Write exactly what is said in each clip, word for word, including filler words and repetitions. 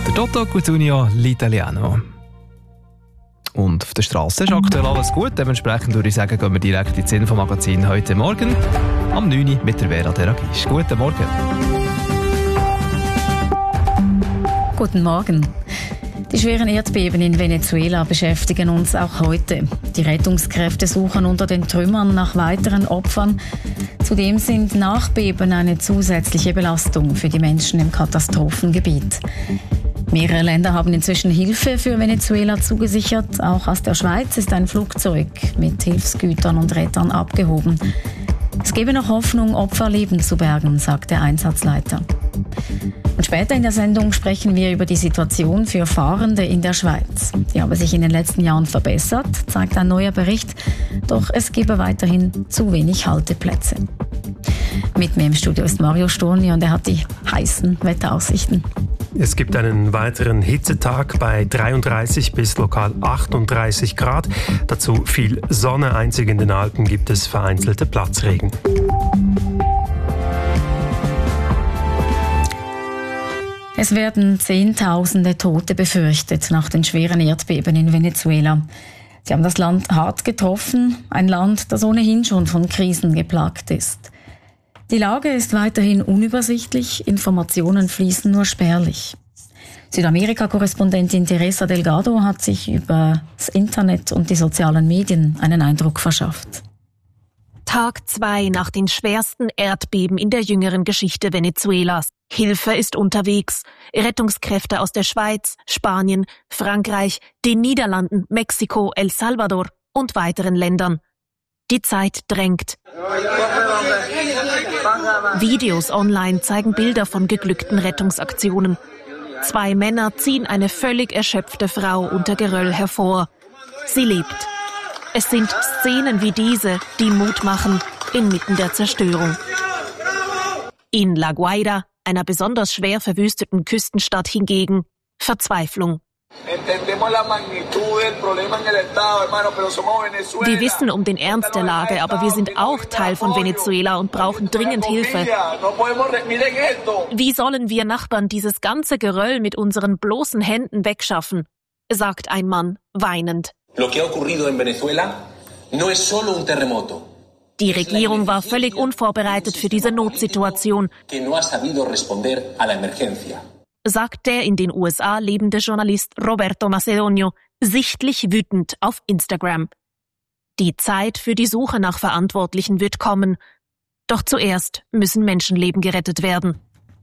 Der Toto Cutugno l'Italiano. Und auf der Straße ist aktuell alles gut. Dementsprechend würde ich sagen, gehen wir direkt ins Infomagazin heute Morgen am neun Uhr mit der Vera Deragisch. Guten Morgen. Guten Morgen. Die schweren Erdbeben in Venezuela beschäftigen uns auch heute. Die Rettungskräfte suchen unter den Trümmern nach weiteren Opfern. Zudem sind Nachbeben eine zusätzliche Belastung für die Menschen im Katastrophengebiet. Mehrere Länder haben inzwischen Hilfe für Venezuela zugesichert. Auch aus der Schweiz ist ein Flugzeug mit Hilfsgütern und Rettern abgehoben. Es gebe noch Hoffnung, Opferleben zu bergen, sagt der Einsatzleiter. Und später in der Sendung sprechen wir über die Situation für Fahrende in der Schweiz. Die habe sich in den letzten Jahren verbessert, zeigt ein neuer Bericht. Doch es gebe weiterhin zu wenig Halteplätze. Mit mir im Studio ist Mario Storni und er hat die heißen Wetteraussichten. Es gibt einen weiteren Hitzetag bei dreiunddreißig bis lokal achtunddreißig Grad. Dazu viel Sonne. Einzig in den Alpen gibt es vereinzelte Platzregen. Es werden Zehntausende Tote befürchtet nach den schweren Erdbeben in Venezuela. Sie haben das Land hart getroffen, ein Land, das ohnehin schon von Krisen geplagt ist. Die Lage ist weiterhin unübersichtlich, Informationen fließen nur spärlich. Südamerika-Korrespondentin Teresa Delgado hat sich über das Internet und die sozialen Medien einen Eindruck verschafft. Tag zwei nach den schwersten Erdbeben in der jüngeren Geschichte Venezuelas. Hilfe ist unterwegs. Rettungskräfte aus der Schweiz, Spanien, Frankreich, den Niederlanden, Mexiko, El Salvador und weiteren Ländern. Die Zeit drängt. Videos online zeigen Bilder von geglückten Rettungsaktionen. Zwei Männer ziehen eine völlig erschöpfte Frau unter Geröll hervor. Sie lebt. Es sind Szenen wie diese, die Mut machen, inmitten der Zerstörung. In La Guaira, einer besonders schwer verwüsteten Küstenstadt hingegen, Verzweiflung. Wir wissen um den Ernst der Lage, aber wir sind auch Teil von Venezuela und brauchen dringend Hilfe. Wie sollen wir Nachbarn dieses ganze Geröll mit unseren bloßen Händen wegschaffen? Sagt ein Mann, weinend. Die Regierung war völlig unvorbereitet für diese Notsituation, sagt der in den U S A lebende Journalist Roberto Macedonio, sichtlich wütend auf Instagram. Die Zeit für die Suche nach Verantwortlichen wird kommen. Doch zuerst müssen Menschenleben gerettet werden.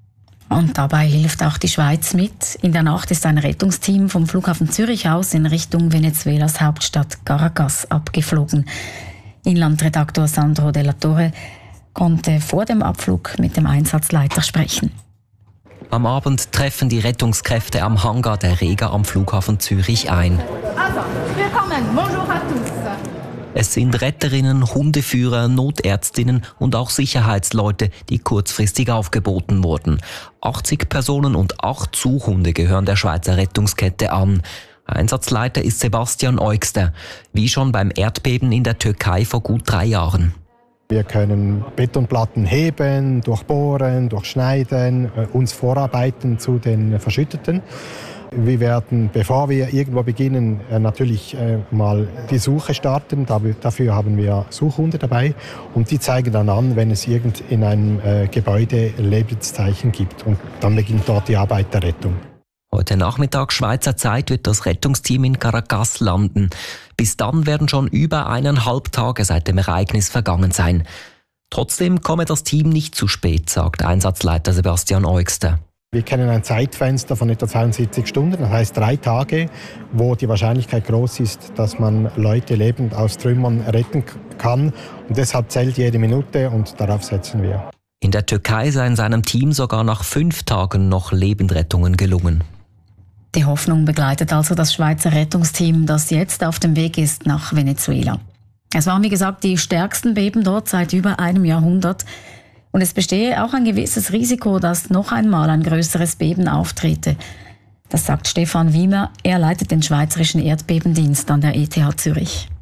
Und dabei hilft auch die Schweiz mit. In der Nacht ist ein Rettungsteam vom Flughafen Zürich aus in Richtung Venezuelas Hauptstadt Caracas abgeflogen. Inlandredaktor Sandro de la Torre konnte vor dem Abflug mit dem Einsatzleiter sprechen. Am Abend treffen die Rettungskräfte am Hangar der Rega am Flughafen Zürich ein. Also, willkommen, bonjour à tous. Es sind Retterinnen, Hundeführer, Notärztinnen und auch Sicherheitsleute, die kurzfristig aufgeboten wurden. achtzig Personen und acht Suchhunde gehören der Schweizer Rettungskette an. Einsatzleiter ist Sebastian Eugster, wie schon beim Erdbeben in der Türkei vor gut drei Jahren. Wir können Betonplatten heben, durchbohren, durchschneiden, uns vorarbeiten zu den Verschütteten. Wir werden, bevor wir irgendwo beginnen, natürlich mal die Suche starten. Dafür haben wir Suchhunde dabei und die zeigen dann an, wenn es irgend in einem Gebäude Lebenszeichen gibt. Und dann beginnt dort die Arbeit der Rettung. Heute Nachmittag Schweizer Zeit wird das Rettungsteam in Caracas landen. Bis dann werden schon über eineinhalb Tage seit dem Ereignis vergangen sein. Trotzdem komme das Team nicht zu spät, sagt Einsatzleiter Sebastian Eugster. Wir kennen ein Zeitfenster von etwa zweiundsiebzig Stunden, das heißt drei Tage, wo die Wahrscheinlichkeit groß ist, dass man Leute lebend aus Trümmern retten kann. Und deshalb zählt jede Minute und darauf setzen wir. In der Türkei seien seinem Team sogar nach fünf Tagen noch Lebendrettungen gelungen. Die Hoffnung begleitet also das Schweizer Rettungsteam, das jetzt auf dem Weg ist nach Venezuela. Es waren, wie gesagt, die stärksten Beben dort seit über einem Jahrhundert. Und es bestehe auch ein gewisses Risiko, dass noch einmal ein größeres Beben auftrete. Das sagt Stefan Wiemer. Er leitet den Schweizerischen Erdbebendienst an der E T H Zürich.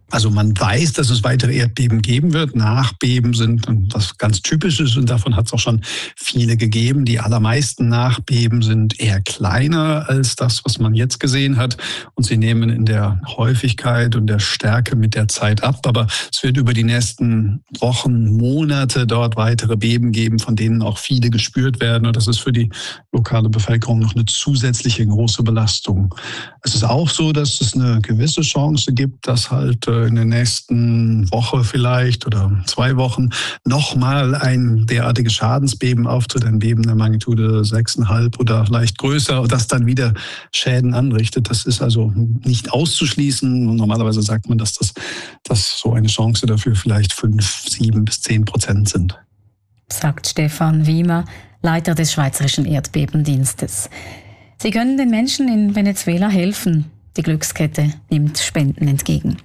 Also man weiß, dass es weitere Erdbeben geben wird. Nachbeben sind was ganz Typisches und davon hat es auch schon viele gegeben. Die allermeisten Nachbeben sind eher kleiner als das, was man jetzt gesehen hat. Und sie nehmen in der Häufigkeit und der Stärke mit der Zeit ab. Aber es wird über die nächsten Wochen, Monate dort weitere Beben geben, von denen auch viele gespürt werden. Und das ist für die lokale Bevölkerung noch eine zusätzliche große Belastung. Es ist auch so, dass es eine gewisse Chance gibt, dass halt in der nächsten Woche vielleicht oder zwei Wochen nochmal ein derartiges Schadensbeben auftritt, ein Beben der Magnitude sechs Komma fünf oder leicht größer und das dann wieder Schäden anrichtet. Das ist also nicht auszuschließen. Normalerweise sagt man, dass das dass so eine Chance dafür vielleicht fünf, sieben bis zehn Prozent sind. Sagt Stefan Wiemer, Leiter des Schweizerischen Erdbebendienstes. Sie können den Menschen in Venezuela helfen. Die Glückskette nimmt Spenden entgegen.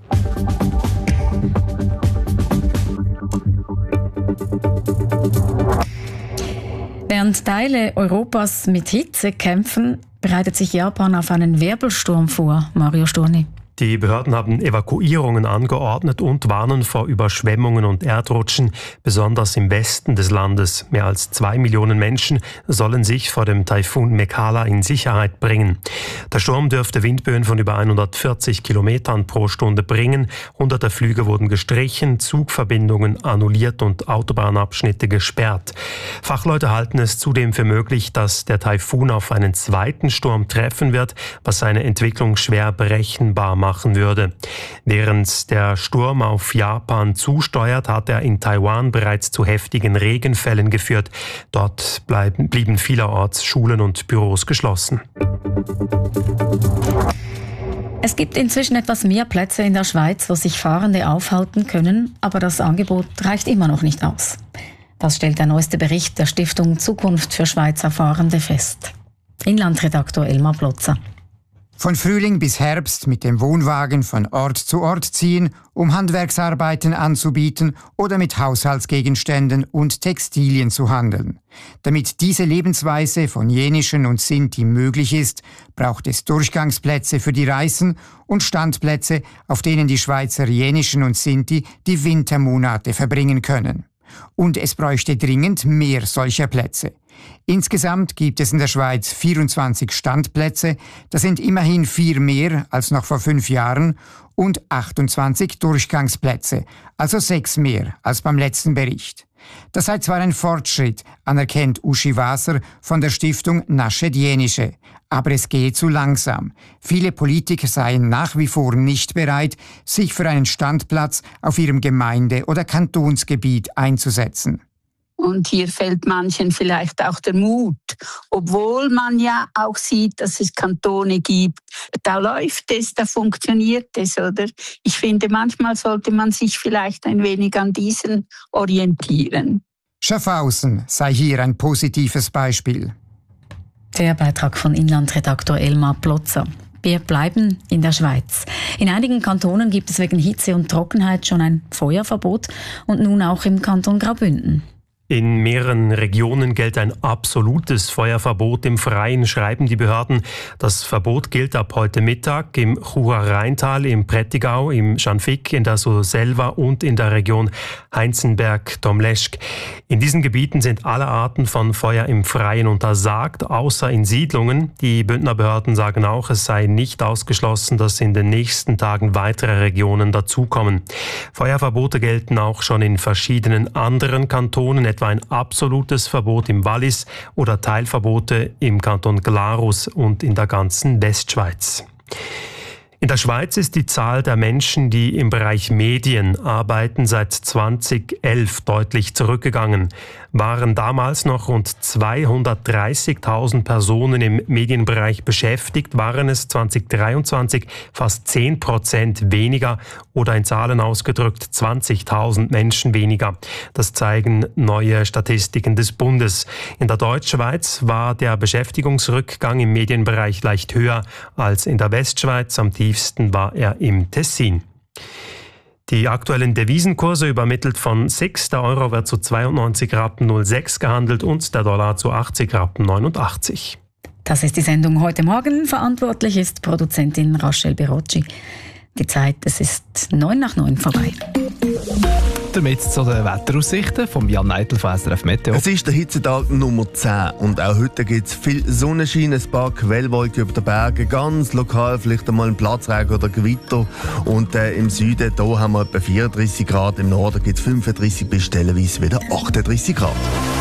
Während Teile Europas mit Hitze kämpfen, bereitet sich Japan auf einen Wirbelsturm vor. Mario Storni. Die Behörden haben Evakuierungen angeordnet und warnen vor Überschwemmungen und Erdrutschen, besonders im Westen des Landes. Mehr als zwei Millionen Menschen sollen sich vor dem Taifun Mekala in Sicherheit bringen. Der Sturm dürfte Windböen von über hundertvierzig Kilometern pro Stunde bringen. Hunderte Flüge wurden gestrichen, Zugverbindungen annulliert und Autobahnabschnitte gesperrt. Fachleute halten es zudem für möglich, dass der Taifun auf einen zweiten Sturm treffen wird, was seine Entwicklung schwer berechenbar macht. machen würde. Während der Sturm auf Japan zusteuert, hat er in Taiwan bereits zu heftigen Regenfällen geführt. Dort bleiben, blieben vielerorts Schulen und Büros geschlossen. Es gibt inzwischen etwas mehr Plätze in der Schweiz, wo sich Fahrende aufhalten können, aber das Angebot reicht immer noch nicht aus. Das stellt der neueste Bericht der Stiftung Zukunft für Schweizer Fahrende fest. Inlandredaktor Elmar Plotzer. Von Frühling bis Herbst mit dem Wohnwagen von Ort zu Ort ziehen, um Handwerksarbeiten anzubieten oder mit Haushaltsgegenständen und Textilien zu handeln. Damit diese Lebensweise von Jenischen und Sinti möglich ist, braucht es Durchgangsplätze für die Reisen und Standplätze, auf denen die Schweizer Jenischen und Sinti die Wintermonate verbringen können. Und es bräuchte dringend mehr solcher Plätze. Insgesamt gibt es in der Schweiz vierundzwanzig Standplätze, das sind immerhin vier mehr als noch vor fünf Jahren, und achtundzwanzig Durchgangsplätze, also sechs mehr als beim letzten Bericht. Das sei zwar ein Fortschritt, anerkennt Uschi Waser von der Stiftung Naschet Jenische, aber es gehe zu langsam. Viele Politiker seien nach wie vor nicht bereit, sich für einen Standplatz auf ihrem Gemeinde- oder Kantonsgebiet einzusetzen. Und hier fehlt manchen vielleicht auch der Mut, obwohl man ja auch sieht, dass es Kantone gibt. Da läuft es, da funktioniert es, oder? Ich finde, manchmal sollte man sich vielleicht ein wenig an diesen orientieren. Schaffhausen sei hier ein positives Beispiel. Der Beitrag von Inlandredaktor Elmar Plotzer. Wir bleiben in der Schweiz. In einigen Kantonen gibt es wegen Hitze und Trockenheit schon ein Feuerverbot und nun auch im Kanton Graubünden. In mehreren Regionen gilt ein absolutes Feuerverbot im Freien, schreiben die Behörden. Das Verbot gilt ab heute Mittag im Churer Rheintal, im Prättigau, im Schanfigg, in der Surselva und in der Region Heinzenberg-Domleschg. In diesen Gebieten sind alle Arten von Feuer im Freien untersagt, außer in Siedlungen. Die Bündner Behörden sagen auch, es sei nicht ausgeschlossen, dass in den nächsten Tagen weitere Regionen dazukommen. Feuerverbote gelten auch schon in verschiedenen anderen Kantonen, etwa ein absolutes Verbot im Wallis oder Teilverbote im Kanton Glarus und in der ganzen Westschweiz. In der Schweiz ist die Zahl der Menschen, die im Bereich Medien arbeiten, seit zweitausendelf deutlich zurückgegangen. Waren damals noch rund zweihundertdreißigtausend Personen im Medienbereich beschäftigt, waren es zweitausenddreiundzwanzig fast zehn Prozent weniger oder in Zahlen ausgedrückt zwanzigtausend Menschen weniger. Das zeigen neue Statistiken des Bundes. In der Deutschschweiz war der Beschäftigungsrückgang im Medienbereich leicht höher als in der Westschweiz. Am tiefsten war er im Tessin. Die aktuellen Devisenkurse übermittelt von S I X. Der Euro wird zu zweiundneunzig Rappen null sechs gehandelt und der Dollar zu achtzig Rappen neunundachtzig. Das ist die Sendung heute Morgen. Verantwortlich ist Produzentin Rachel Berocci. Die Zeit, es ist neun nach neun vorbei. Damit zu den Wetteraussichten von Jan Neitel von S R F Meteo. Es ist der Hitzetag Nummer zehn und auch heute gibt es viel Sonnenschein, ein paar Quellwolken über den Bergen, ganz lokal vielleicht einmal ein Platzregen oder Gewitter. Und äh, im Süden da haben wir etwa vierunddreissig Grad, im Norden gibt es fünfunddreissig bis stellenweise wieder achtunddreissig Grad.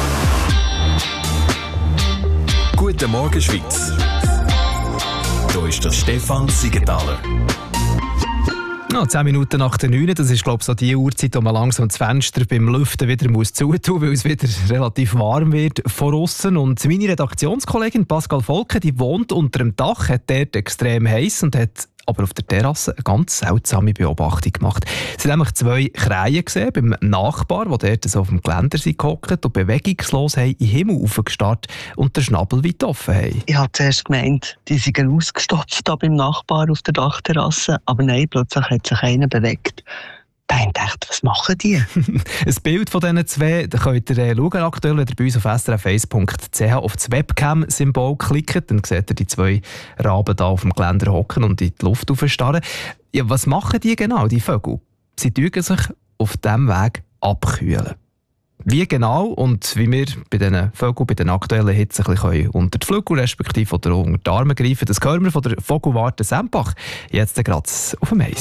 Guten Morgen Schweiz. Hier ist der Stefan Siegenthaler. Ja, zehn Minuten nach der neun, das ist glaube ich so die Uhrzeit, wo man langsam das Fenster beim Lüften wieder muss zutun muss, weil es wieder relativ warm wird von aussen. Und meine Redaktionskollegin Pascal Volke, die wohnt unter dem Dach, hat dort extrem heiß und hat aber auf der Terrasse eine ganz seltsame Beobachtung gemacht. Sie haben nämlich zwei Krähen gesehen beim Nachbar, die dort so auf dem Geländer gehockt und bewegungslos haben in den Himmel aufgestarrt und den Schnabel weit offen haben. Ich habe zuerst gemeint, die sind ausgestopft da beim Nachbar auf der Dachterrasse, aber nein, plötzlich hat sich einer bewegt. Ich dachte, was machen die? Ein Bild von diesen zwei das könnt ihr äh, schauen, aktuell, wenn ihr bei uns auf s r f eins punkt c h auf das Webcam-Symbol klickt, dann seht ihr die zwei Raben da auf dem Geländer hocken und in die Luft aufstarren. Ja, was machen die genau, die Vögel? Sie tun sich auf diesem Weg abkühlen. Wie genau und wie wir bei diesen Vögeln, bei den aktuellen Hitze ein bisschen unter die Flügel respektive oder unter die Arme greifen, das hören wir von der Vogelwarte Sempach jetzt gerade auf dem Eis.